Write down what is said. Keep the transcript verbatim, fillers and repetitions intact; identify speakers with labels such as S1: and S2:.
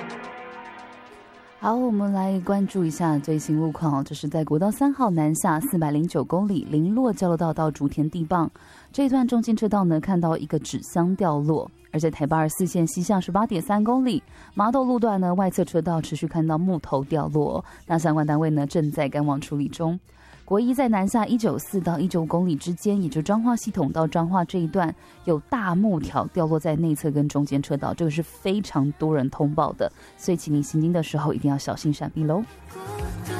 S1: 好，我们来关注一下最新路况哦。这是在国道三号南下四百零九公里林落交流道到竹田地磅这一段中间车道呢，看到一个纸箱掉落。而在台八二四线西向十八点三公里麻豆路段呢，外侧车道持续看到木头掉落，那相关单位呢正在赶往处理中。国一在南下一九四到一九五公里之间，也就彰化系统到彰化这一段有大木条掉落在内侧跟中间车道，这个是非常多人通报的，所以请你行经的时候一定要小心闪避喽。